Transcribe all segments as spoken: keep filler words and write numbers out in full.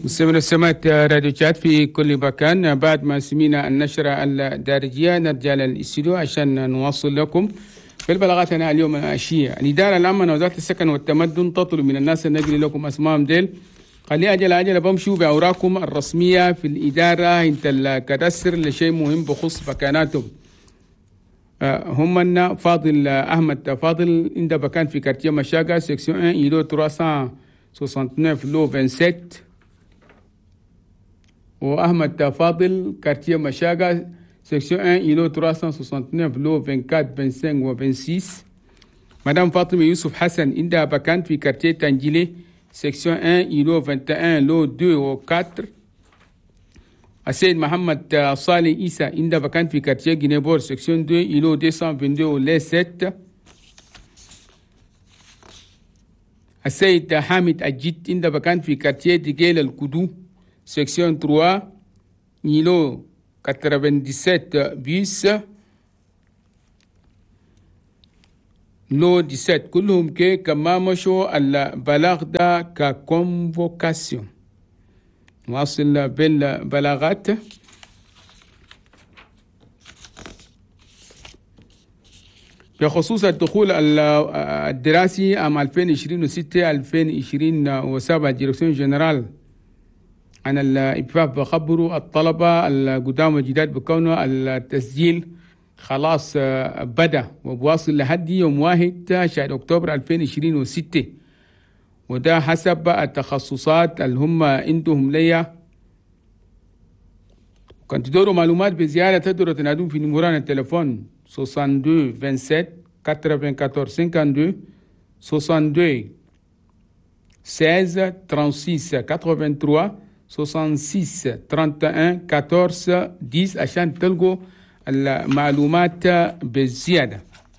مستمعينا السماء راديو تشات في كل مكان. بعد ما سمينا النشرة الدارجية نرجع للاستديو عشان نواصل لكم في البلاغاتنا اليوم العشية. الإدارة العامة لوزارة السكن والتمدن تطلب من الناس أن نقل لكم أسمائهم ديل خلي أجل أجل بمشوا بأوراقكم الرسمية في الإدارة انت الكدسر لشيء مهم بخص مكاناتهم. هم فاضل أحمد فاضل عند بكان في كارتيه مشاغا سيكسيون واحد إيلو ثلاثمائة وتسعة وستين لو سبعة وعشرين، وأحمد فاضل كارتيه مشاغا سيكسيون واحد إيلو ثلاثمائة وتسعة وستين لو أربعة وأربعين خمسة وعشرين و26. مدام فاطمة يوسف حسن عند بكان في كارتيه تنجيلي سيكسيون واحد إيلو واحد وعشرين لو اثنين و أربعة. السيد محمد صالح عيسى عند بكان في كارتيه جينيبور سيكسيون اثنين إيلو مئتين واثنين وعشرين لي سبعة. السيد حامد أجيت عند بكان في كارتيه ديجيل الكدو سيكسيون ثلاثة إيلو سبعة وثمانين بيس لو سبعة عشر. كلهم كي كما مشوا البلاغ دا ككونفوكاسيون. نواصل بالبلاغات. بخصوص الدخول الدراسي عام ألفين وعشرين وستة ألفين وعشرين وسبعة ديركسيون جنرال عن الإبفاف بخبروا الطلبة القدام الجداد بكونه التسجيل خلاص بدأ وبواصل لحد يوم واحد شهر أكتوبر ألفين وعشرين وستة، وده حسب التخصصات اللي هم عندهم ليا. كنت تدوروا معلومات بزيادة تقدروا تنادون في نمران التليفون اثنين وستين سبعة وثمانين أربعة عشر خمسة وخمسين اثنين وستين ستة عشر ثلاثة وثمانين ثلاثة وستين ستة وثلاثين أربعة عشر عشرة عشان تلقوا المعلومات بزيادة.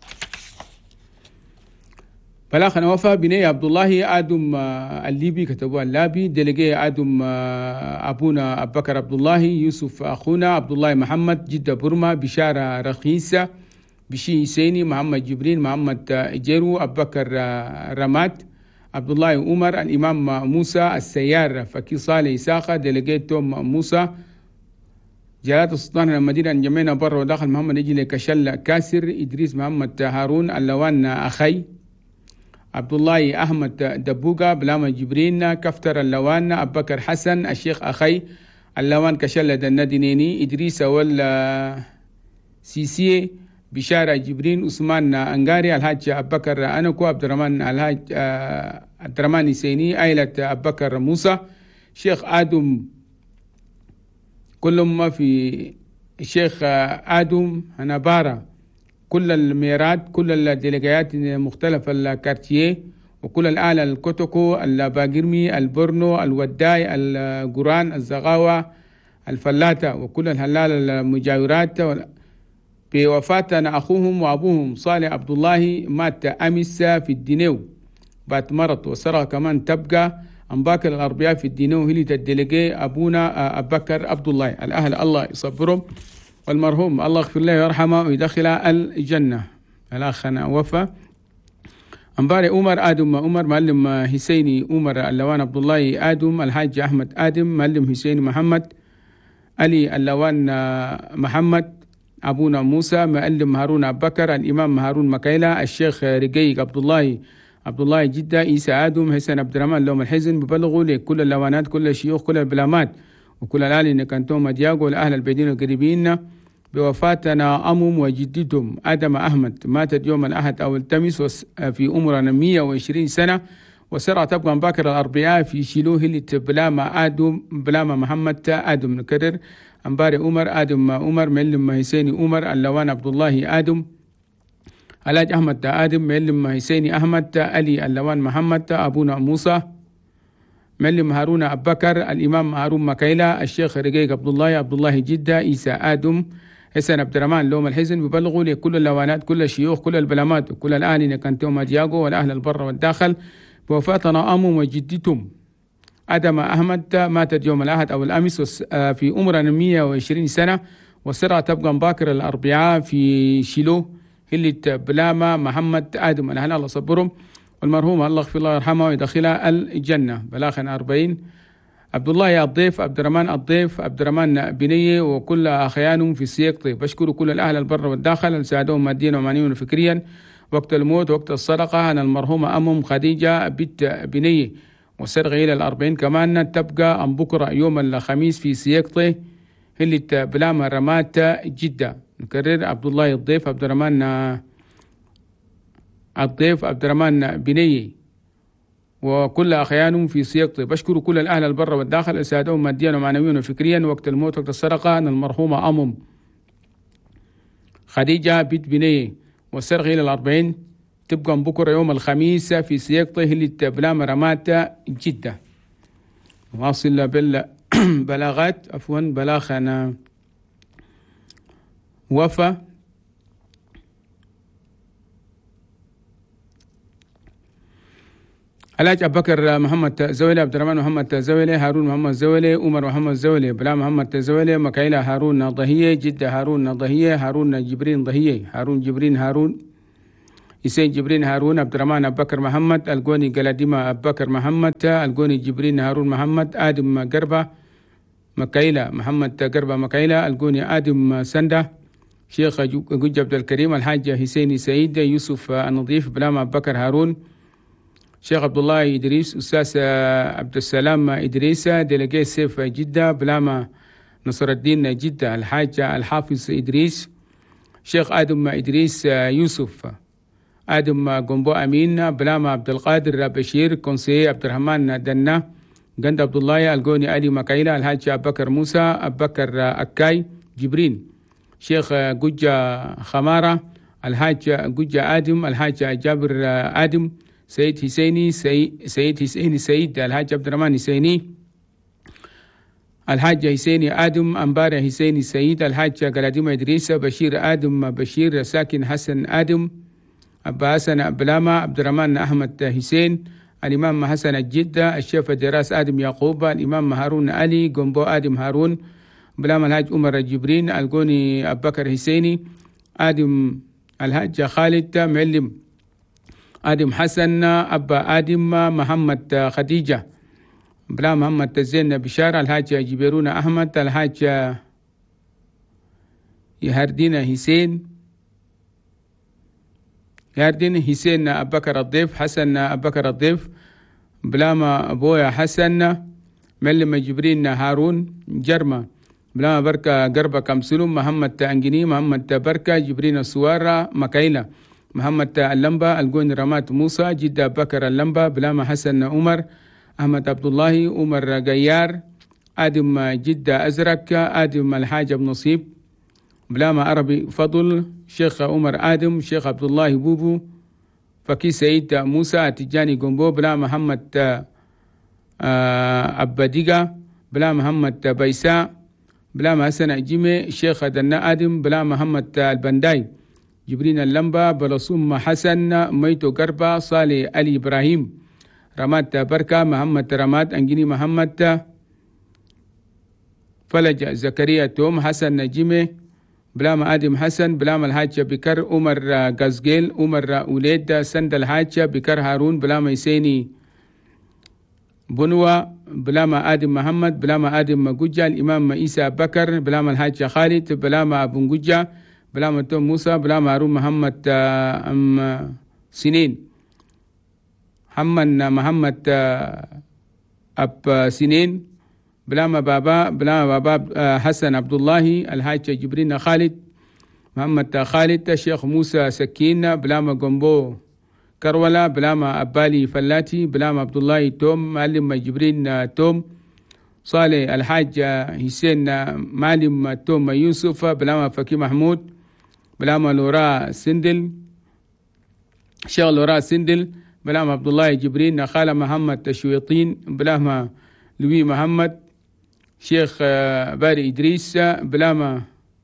بلاغنا وفى بني عبد الله آدم الليبي كتبوا اللابي ديليجي آدم أبونا أبو بكر عبد الله يوسف أخونا عبد الله محمد جدة برما بشارة رخيصة بشي حسيني محمد جبرين محمد جيرو أبو بكر رمات عبد الله عمر الإمام موسى السيار فكي صالح إساقة ديليجي توم موسى جلالة السلطان المدينة جميعنا برا وداخل محمد نجي كشل كاسر إدريس محمد هارون اللوان أخي عبد الله أحمد دبوقة بلام جبرين كفتر اللوان أبو بكر حسن الشيخ أخي اللوان كشل دندنيني إدريس ولا سيسي بشارة جبرين عثمان أنغاري الحاج أبو بكر أنكو عبد الرحمن الحاج عبد الرحمن سيني عائلة أبو بكر موسى شيخ آدم كلهم ما في الشيخ آدم هنبارة كل الميرات كل الديليجيات مختلفة الكارتيه وكل الآلة الكوتوكو الباقرمي البرنو الوداي القران الزغاوة الفلاتة وكل الهلال المجاورات. بوفاتنا أخوهم وأبوهم صالح عبد الله مات أمس في الدينيو بعد مرض وسرى كمان تبقى أنباكر الأربعاء في الدينيو هلي الديليجي أبونا أبو بكر عبد الله. الأهل الله يصبرهم والمرحوم الله يغفر له ويرحمه ويدخل الجنة. الأخنا وفى أنباري عمر آدم عمر معلم حسيني عمر اللوان عبد الله آدم الحاج أحمد آدم معلم حسيني محمد علي اللوان محمد أبونا موسى معلم هارون أبو بكر الإمام هارون مكيلة الشيخ رقيق عبد الله عبد الله جدة عيسى آدم حسين عبد الرحمن لهم الحزن ببلغوا لكل اللوانات كل الشيوخ كل البلامات وكل الآل إن كنتم مدياغو والأهل البيدين القريبين بوفاتنا أمم وجدتهم آدم أحمد ماتت يوم الأحد أو التمس في عمرنا مئة وعشرين سنة وسرع تبقى باكر الأربعاء في شيلوه اللي بلاما آدم بلاما محمد آدم نكرر أنباري عمر آدم عمر معلم حسيني عمر اللوان عبد الله آدم علاج أحمد آدم معلم حسيني أحمد علي اللوان محمد أبونا موسى معلم هارون أبو بكر الإمام هارون مكيلة الشيخ رقيق عبد الله عبد الله جدة عيسى آدم حسن عبد الرحمن لهم الحزن ببلغوا لكل اللوانات كل الشيوخ كل البلامات وكل الآل إن كنتم مدياغو والأهل البر والداخل بوفاتنا أمم وجدتم آدم أحمد ماتت يوم الأحد أو الأمس في عمرنا مئة وعشرين سنة وسرع تبقى باكر الأربعاء في شيلو هلت بلاما محمد آدم الأهل الله صبرهم والمرحوم الله يغفر الله ويرحمه ويدخلها الجنة. بلاغنا أربعين عبد الله الضيف، عبد الرحمن الضيف، عبد الرحمن بنية، وكل أخيانهم في سيقطة. بشكر كل الأهل البر والداخل اللي ساعدوهم ماديا ومعنويا وفكريا وقت الموت وقت الصدقة. أنا المرحومة أمهم خديجة بنت بنية والسرغ إلى الأربعين كمان تبقى أم بكرة يوم الخميس في سيقطة اللي بلام رمات جدة. نكرر عبد الله الضيف، عبد الرحمن الضيف، عبد الرحمن بنية وكل أخيانهم في سيقطة. بشكر كل الأهل البر والداخل اللي ساعدوهم ماديا ومعنويا وفكريا وقت الموت وقت السرقة. أنا المرحومة أمهم خديجة بنت بنية والسرغ إلى الأربعين تبقى من بكرة يوم الخميس في سيقطة اللي بلام رمات جدة. واصل بالبلاغات عفوا بلاغ أنا وفى الحاج أبو بكر محمد زويلي، عبد الرحمن محمد زويلي، هارون محمد زويلي، عمر محمد زويلي، بلا محمد زويلي، مكايلة هارون ضهية، جدة هارون ضهية، هارون جبرين ضهية، هارون جبرين هارون، حسين جبرين هارون، عبد الرحمن أبو بكر محمد، القوني قلاديما أبو بكر محمد، القوني جبرين هارون محمد، آدم قربة مكايلة محمد قربة مكايلة، القوني آدم سندة، شيخ جوج عبد الكريم، الحاج حسيني سعيد، يوسف النظيف، بلام أبو بكر هارون، شيخ عبد الله إدريس، أستاذ عبد السلام إدريس، ديليجي سيف جدة، بلام نصر الدين جدة، الحاج الحافظ إدريس، شيخ آدم إدريس يوسف، آدم قنبو أمين، بلام عبد القادر بشير، كونسي عبد الرحمن دنا، قند عبد الله، القوني علي مكايلة، الحاج أبو بكر موسى، أبو بكر أكاي جبرين، شيخ جوجة خمارة، الحاج جوجة آدم، الحاج جابر آدم، سيد حسيني سيد, سيد حسيني سيد، الحاج عبد الرحمن حسيني، الحاج حسيني آدم، أنبار حسيني سيد، الحاج قلاديم إدريس، بشير آدم بشير، ساكن حسن آدم، أبا حسن بلامة، عبد الرحمن أحمد حسين، الإمام حسن الجدة، الشيخ دراس آدم يعقوب، الإمام هارون علي، قنبو آدم هارون، بلامة الحاج عمر جبرين، القوني أبو بكر حسيني، آدم الحاج خالد معلم، آدم حسن، أبا آدم محمد خديجة، بلا محمد زين بشار، الحاج جبيرون أحمد، الحاج يهردين حسين يهردين حسين أبو بكر الضيف، حسن أبو بكر الضيف، بلا أبويا حسن، معلم جبرين هارون جرمة، بلا بركة قربة كمسلوم، محمد أنجني، محمد بركة جبرين السوارة مكايلة، محمد اللمبة، القوني رمات موسى، جدة بكر اللمبة، بلام حسن عمر، أحمد عبد الله، عمر قيار، آدم جدة أزرق، آدم الحاج ابن نصيب، بلام عربي فضل، شيخ عمر آدم، شيخ عبد الله بوبو، فكي سيد موسى، تجاني قنبو، بلام محمد أبديقة، بلام محمد بيساء، بلام حسن جيمي، شيخ دنا آدم، بلام محمد البنداي، جبرين اللمبة، بلصوم حسن، ميتو قربة، صالح علي إبراهيم، رمات بركة، محمد رمات أنجني، محمد فلج زكريا توم، حسن نجيمة، بلام آدم حسن، بلام الحاج بكر، عمر غزقيل، عمر وليد، سند الحاج بكر هارون، بلام يسيني بنوة، بلام آدم محمد، بلام آدم مجوجة، الإمام عيسى بكر، بلام الحاج خالد، بلام أبو نجوجة، بلام توم موسى، بلام هارون محمد أم سنين، محمد محمد أب سنين، بلام بابا، بلام بابا حسن عبد الله، الحاج جبرين خالد، محمد خالد، الشيخ موسى سكين، بلام قنبو كرولا، بلام أبالي فلاتي، بلام عبد الله توم، معلم جبرين توم، صالح الحاج حسين معلم توم يوسف، بلام فكي محمود، بلام لورا سندل، شيخ لورا سندل، بلام عبد الله جبرين، خالة محمد تشويطين، بلام لوي محمد، شيخ باري إدريس، بلام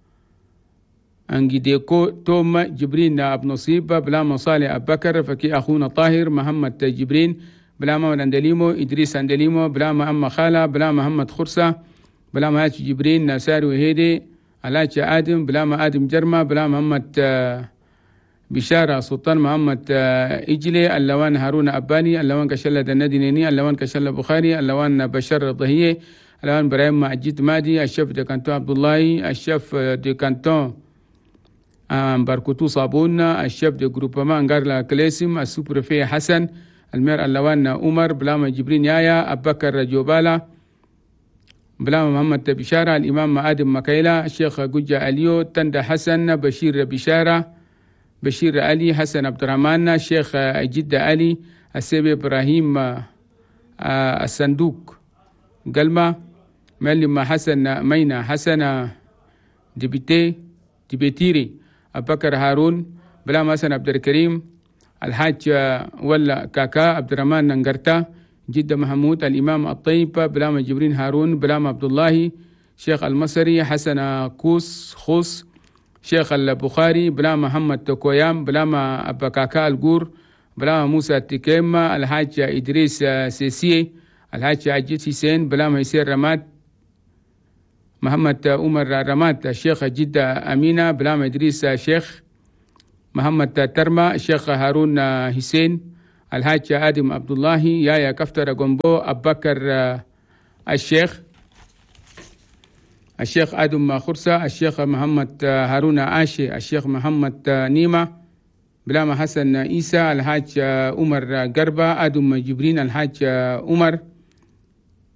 أنجديكو توم جبرين أبو نصيب، بلام صالح أبو بكر، فكي أخونا طاهر محمد جبرين، بلام أندليمو إدريس أندليمو، بلام أما خالة، بلام محمد خرسة، بلام هاج جبرين ساري وهيدي، الحاج آدم، بلام آدم جرمة، بلام محمد بشارة سلطان محمد إجلي، اللوان هارون أباني، اللوان كشلة الندينيني، اللوان كشلة بخاري، اللوان بشر الضهية، اللوان إبراهيم مجيد مادي، الشيف دي كانتون عبد الله، الشيف دي كانتون باركوتو صابون، الشيف دي جروبما انغارلا كليسم، السوبرفي حسن، المير اللوان عمر، بلاما جبرين يايا، أبكر جوبالا، بلاما محمد بشارة، الإمام آدم مكيلا، الشيخ جوجا أليو، تند حسن، بشير بشارة، بشير علي، حسن عبد الرحمن، الشيخ جدة علي، السيب إبراهيم الصندوق قلمة، ملما حسن مينا، حسن دبيتي دبيتيري، أبو بكر هارون، بلا حسن عبد الكريم، الحاج ولا كاكا عبد الرحمن ننقرتا، جدة محمود، الإمام الطيب، بلا جبرين هارون، بلا عبد الله، شيخ المصري، حسن كوس خوس، شيخ البخاري، بلا محمد تكويام، بلا أبا كاكا الجور، بلا موسى التكيم، الحاج إدريس سيسي، الحاج عجيت حسين، بلا ميسير رمات، محمد عمر رمات، الشيخ جدة أمينة، بلا إدريس شيخ محمد ترمى، الشيخ هارون حسين، الحاج آدم عبد الله، يايا كفتر قنبو، أبو بكر الشيخ الشيخ آدم خرسة، الشيخ محمد هارون عاشي، الشيخ محمد نيمة، بلا حسن عيسى، الحاج عمر قربة، آدم جبرين، الحاج عمر